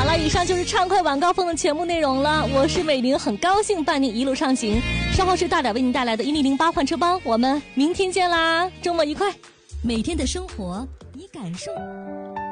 了，以上就是畅快晚高峰的全部内容了。我是美玲，很高兴伴您一路畅行。稍后是大点为您带来的1008换车帮，我们明天见啦，周末愉快。 每天的生活你感受